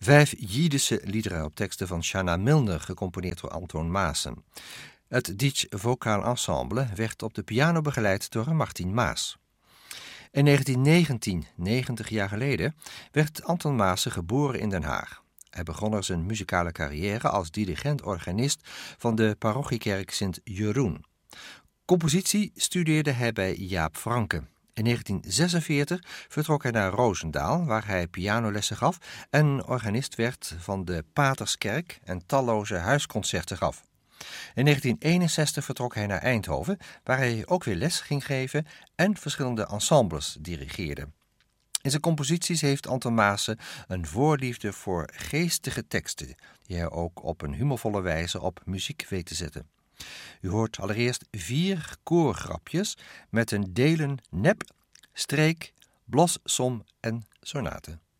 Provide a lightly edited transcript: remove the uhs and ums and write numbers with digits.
5 Jiddische liederen op teksten van Shanna Milner, gecomponeerd door Anton Maassen. Het Dietsch Vocaal Ensemble werd op de piano begeleid door Martin Maas. In 1919, 90 jaar geleden, werd Anton Maassen geboren in Den Haag. Hij begon er zijn muzikale carrière als dirigent-organist van de parochiekerk Sint-Jeroen. Compositie studeerde hij bij Jaap Franke. In 1946 vertrok hij naar Roosendaal, waar hij pianolessen gaf en organist werd van de Paterskerk en talloze huisconcerten gaf. In 1961 vertrok hij naar Eindhoven, waar hij ook weer les ging geven en verschillende ensembles dirigeerde. In zijn composities heeft Anton Maassen een voorliefde voor geestige teksten, die hij ook op een humorvolle wijze op muziek weet te zetten. U hoort allereerst 4 koorgrapjes met een delen nep, streek, blos, som en sonate.